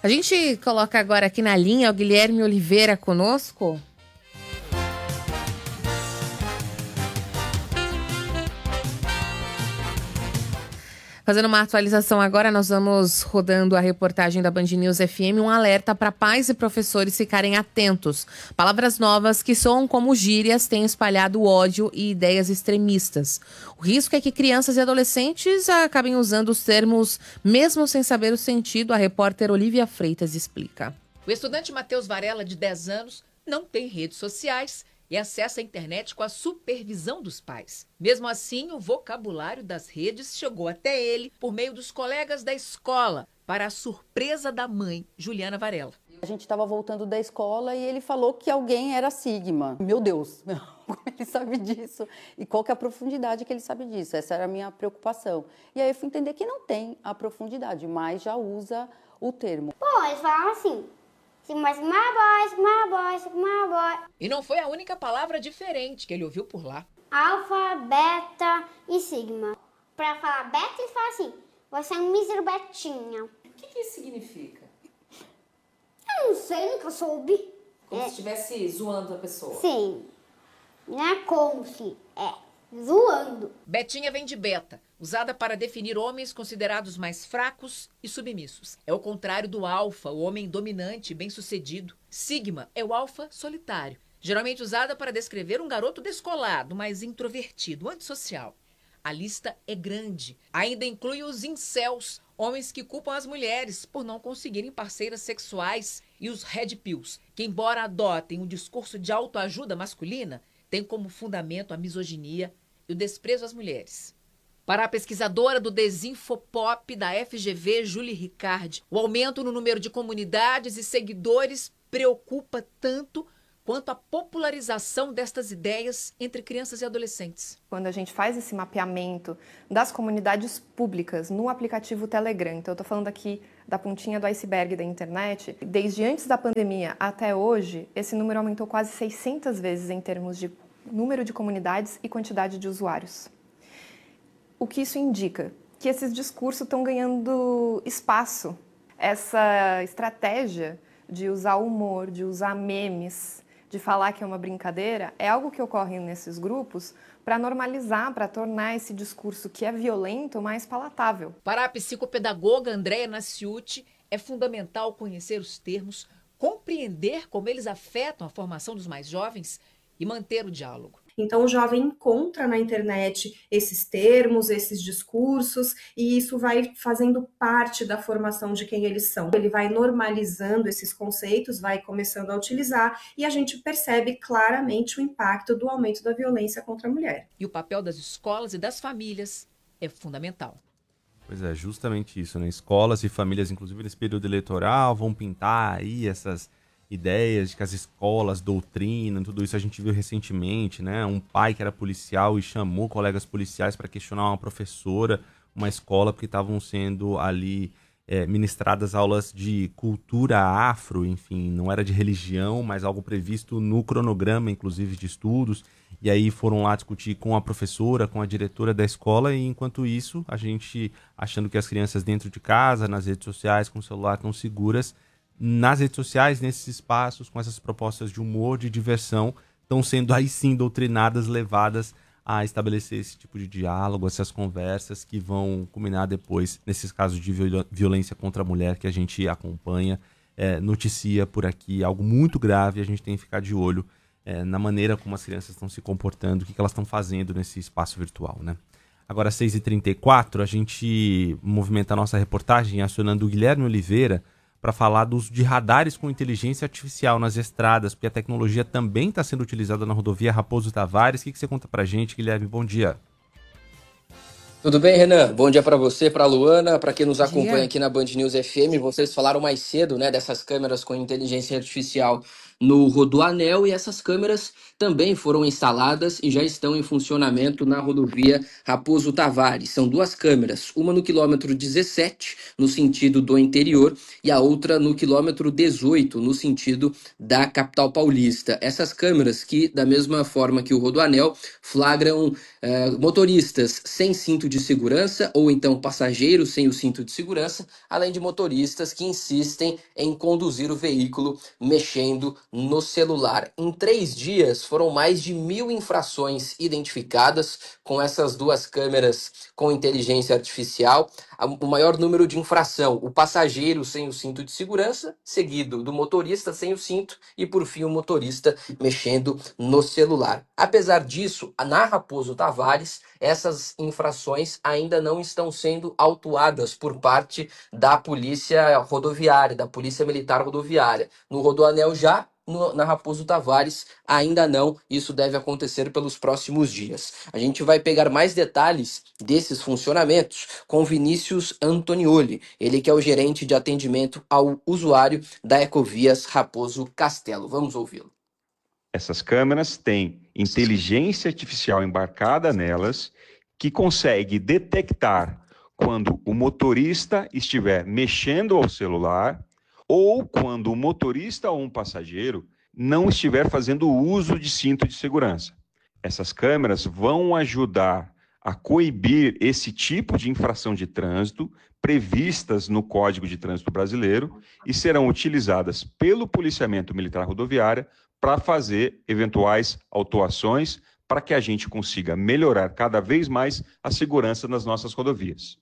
A gente coloca agora aqui na linha o Guilherme Oliveira conosco. Fazendo uma atualização agora, nós vamos rodando a reportagem da Band News FM, um alerta para pais e professores ficarem atentos. Palavras novas que soam como gírias têm espalhado ódio e ideias extremistas. O risco é que crianças e adolescentes acabem usando os termos mesmo sem saber o sentido, a repórter Olivia Freitas explica. O estudante Matheus Varela, de 10 anos, não tem redes sociais e acessa a internet com a supervisão dos pais. Mesmo assim, o vocabulário das redes chegou até ele por meio dos colegas da escola, para a surpresa da mãe, Juliana Varela. A gente estava voltando da escola e ele falou que alguém era Sigma. Meu Deus, como ele sabe disso? E qual que é a profundidade que ele sabe disso? Essa era a minha preocupação. E aí eu fui entender que não tem a profundidade, mas já usa o termo. Pô, eles falam assim... Sigma boy, Sigma boy, Sigma boy. E não foi a única palavra diferente que ele ouviu por lá. Alfa, beta e sigma. Pra falar beta, eles falam assim, você é um mísero betinha. O que isso significa? Eu não sei, nunca soube. Como se estivesse zoando a pessoa. Sim. Não é como se, zoando. Betinha vem de beta, usada para definir homens considerados mais fracos e submissos. É o contrário do alfa, o homem dominante e bem-sucedido. Sigma é o alfa solitário, geralmente usada para descrever um garoto descolado, mais introvertido, antissocial. A lista é grande. Ainda inclui os incels, homens que culpam as mulheres por não conseguirem parceiras sexuais, e os red pills, que embora adotem um discurso de autoajuda masculina, têm como fundamento a misoginia e o desprezo às mulheres. Para a pesquisadora do Desinfopop da FGV, Julie Ricardi, o aumento no número de comunidades e seguidores preocupa tanto quanto a popularização destas ideias entre crianças e adolescentes. Quando a gente faz esse mapeamento das comunidades públicas no aplicativo Telegram, então eu estou falando aqui da pontinha do iceberg da internet, desde antes da pandemia até hoje, esse número aumentou quase 600 vezes em termos de número de comunidades e quantidade de usuários. O que isso indica? Que esses discursos estão ganhando espaço. Essa estratégia de usar humor, de usar memes, de falar que é uma brincadeira, é algo que ocorre nesses grupos para normalizar, para tornar esse discurso que é violento mais palatável. Para a psicopedagoga Andréa Nasciuti, é fundamental conhecer os termos, compreender como eles afetam a formação dos mais jovens e manter o diálogo. Então, o jovem encontra na internet esses termos, esses discursos, e isso vai fazendo parte da formação de quem eles são. Ele vai normalizando esses conceitos, vai começando a utilizar, e a gente percebe claramente o impacto do aumento da violência contra a mulher. E o papel das escolas e das famílias é fundamental. Pois é, justamente isso, né? Escolas e famílias, inclusive nesse período eleitoral, vão pintar aí essas ideias de que as escolas doutrinam, tudo isso a gente viu recentemente, né? Um pai que era policial e chamou colegas policiais para questionar uma professora, uma escola, porque estavam sendo ali ministradas aulas de cultura afro, enfim, não era de religião, mas algo previsto no cronograma, inclusive, de estudos. E aí foram lá discutir com a professora, com a diretora da escola, e enquanto isso, a gente achando que as crianças dentro de casa, nas redes sociais, com o celular, estão seguras, nas redes sociais, nesses espaços, com essas propostas de humor, de diversão, estão sendo aí sim doutrinadas, levadas a estabelecer esse tipo de diálogo, essas conversas que vão culminar depois nesses casos de violência contra a mulher que a gente acompanha, noticia por aqui, algo muito grave. A gente tem que ficar de olho na maneira como as crianças estão se comportando, o que elas estão fazendo nesse espaço virtual, né? Agora, 6h34, a gente movimenta a nossa reportagem acionando o Guilherme Oliveira para falar do uso de radares com inteligência artificial nas estradas, porque a tecnologia também está sendo utilizada na rodovia Raposo Tavares. O que você conta para a gente, Guilherme? Bom dia. Tudo bem, Renan? Bom dia para você, para a Luana, para quem nos acompanha aqui na Band News FM. Vocês falaram mais cedo, né, dessas câmeras com inteligência artificial no Rodoanel, e essas câmeras também foram instaladas e já estão em funcionamento na rodovia Raposo Tavares. São duas câmeras, uma no quilômetro 17, no sentido do interior, e a outra no quilômetro 18, no sentido da capital paulista. Essas câmeras que, da mesma forma que o Rodoanel, flagram motoristas sem cinto de segurança ou então passageiros sem o cinto de segurança, além de motoristas que insistem em conduzir o veículo mexendo no celular. Em 3 dias foram mais de 1.000 infrações identificadas com essas duas câmeras com inteligência artificial. O maior número de infração, o passageiro sem o cinto de segurança, seguido do motorista sem o cinto e por fim o motorista mexendo no celular. Apesar disso, na Raposo Tavares, essas infrações ainda não estão sendo autuadas por parte da Polícia Rodoviária, da Polícia Militar Rodoviária. No Rodoanel já, na Raposo Tavares ainda não. Isso deve acontecer pelos próximos dias. A gente vai pegar mais detalhes desses funcionamentos com Vinícius Antonioli, ele que é o gerente de atendimento ao usuário da Ecovias Raposo Castelo. Vamos ouvi-lo. Essas câmeras têm inteligência artificial embarcada nelas que consegue detectar quando o motorista estiver mexendo ao celular ou quando o motorista ou um passageiro não estiver fazendo uso de cinto de segurança. Essas câmeras vão ajudar a coibir esse tipo de infração de trânsito previstas no Código de Trânsito Brasileiro e serão utilizadas pelo Policiamento Militar Rodoviário para fazer eventuais autuações para que a gente consiga melhorar cada vez mais a segurança nas nossas rodovias.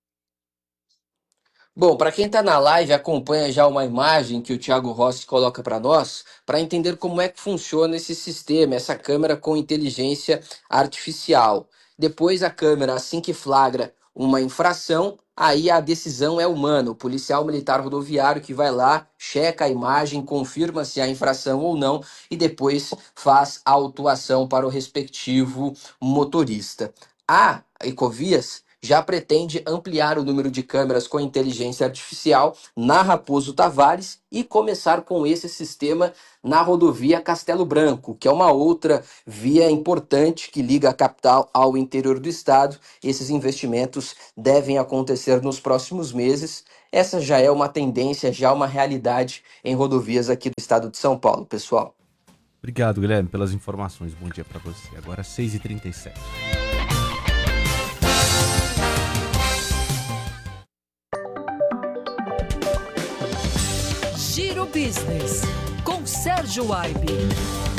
Bom, para quem está na live, acompanha já uma imagem que o Thiago Rossi coloca para nós, para entender como é que funciona esse sistema, essa câmera com inteligência artificial. Depois a câmera, assim que flagra uma infração, aí a decisão é humana, o policial militar rodoviário que vai lá, checa a imagem, confirma se há infração ou não e depois faz a autuação para o respectivo motorista. A Ecovias já pretende ampliar o número de câmeras com inteligência artificial na Raposo Tavares e começar com esse sistema na rodovia Castelo Branco, que é uma outra via importante que liga a capital ao interior do estado. Esses investimentos devem acontecer nos próximos meses. Essa já é uma tendência, já uma realidade em rodovias aqui do estado de São Paulo, pessoal. Obrigado, Guilherme, pelas informações. Bom dia para você. Agora 6h37. Giro Business, com Sérgio Aibe.